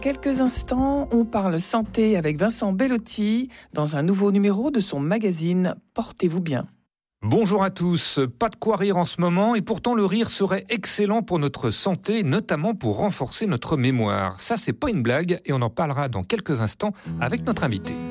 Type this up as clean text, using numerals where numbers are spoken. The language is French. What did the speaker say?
Quelques instants, on parle santé avec Vincent Bellotti dans un nouveau numéro de son magazine Portez-vous bien. Bonjour à tous, pas de quoi rire en ce moment et pourtant le rire serait excellent pour notre santé, notamment pour renforcer notre mémoire. Ça c'est pas une blague et on en parlera dans quelques instants avec notre invité.